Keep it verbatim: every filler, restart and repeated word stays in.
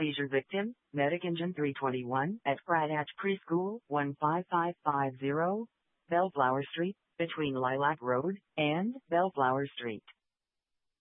seizure victim, Medic Engine three twenty-one, at Pratt Hatch Preschool, one five five five zero, Bellflower Street, between Lilac Road and Bellflower Street.